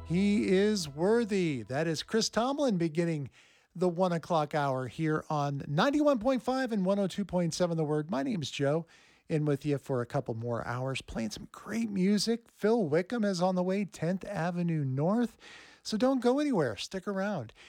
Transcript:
He is worthy. That is Chris Tomlin beginning the 1 o'clock hour here on 91.5 and 102.7 The Word. My name's Joe, in with you for a couple more hours, playing some great music. Phil Wickham is on the way, 10th Avenue North. So don't go anywhere. Stick around.